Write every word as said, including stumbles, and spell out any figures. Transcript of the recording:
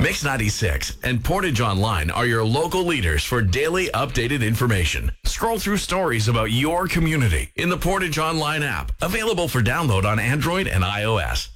Mix ninety-six and Portage Online are your local leaders for daily updated information. Scroll through stories about your community in the Portage Online app, available for download on Android and iOS.